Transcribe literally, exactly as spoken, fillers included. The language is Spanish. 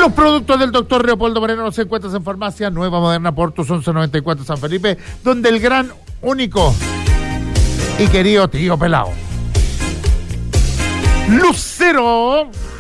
Los productos del doctor Leopoldo Moreno los encuentras en Farmacia Nueva Moderna Portus once noventa y cuatro San Felipe, donde el gran, único y querido tío Pelao Lucero